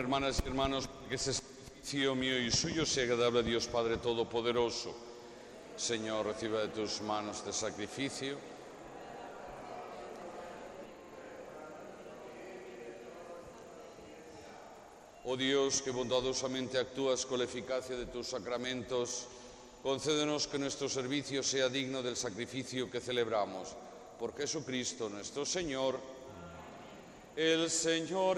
hermanas y hermanos, que ese sacrificio mío y suyo sea agradable a Dios Padre Todopoderoso. Señor, reciba de tus manos este sacrificio. Oh Dios, que bondadosamente actúas con la eficacia de tus sacramentos, concédenos que nuestro servicio sea digno del sacrificio que celebramos. Por Jesucristo nuestro Señor. El Señor